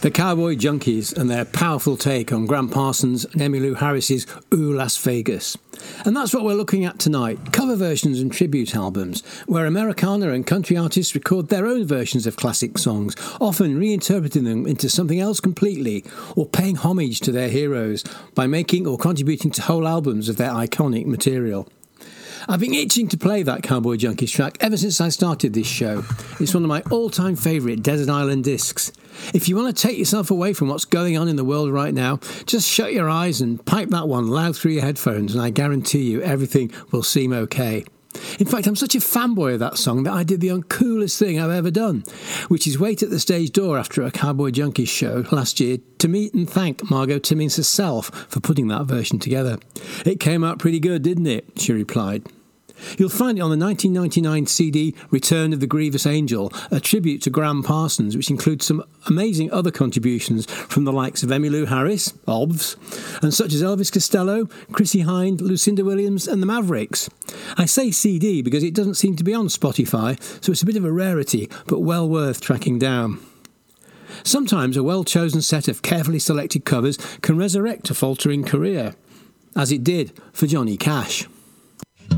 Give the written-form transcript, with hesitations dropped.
The Cowboy Junkies and their powerful take on Gram Parsons and Emmylou Harris's Ooh Las Vegas. And that's what we're looking at tonight, cover versions and tribute albums, where Americana and country artists record their own versions of classic songs, often reinterpreting them into something else completely, or paying homage to their heroes by making or contributing to whole albums of their iconic material. I've been itching to play that Cowboy Junkies track ever since I started this show. It's one of my all-time favourite Desert Island discs. If you want to take yourself away from what's going on in the world right now, just shut your eyes and pipe that one loud through your headphones and I guarantee you everything will seem okay. In fact, I'm such a fanboy of that song that I did the uncoolest thing I've ever done, which is wait at the stage door after a Cowboy Junkies show last year to meet and thank Margot Timmins herself for putting that version together. "It came out pretty good, didn't it?" she replied. You'll find it on the 1999 CD Return of the Grievous Angel, a tribute to Gram Parsons, which includes some amazing other contributions from the likes of Emmylou Harris, Obvs, and such as Elvis Costello, Chrissie Hynde, Lucinda Williams and the Mavericks. I say CD because it doesn't seem to be on Spotify, so it's a bit of a rarity, but well worth tracking down. Sometimes a well-chosen set of carefully selected covers can resurrect a faltering career, as it did for Johnny Cash.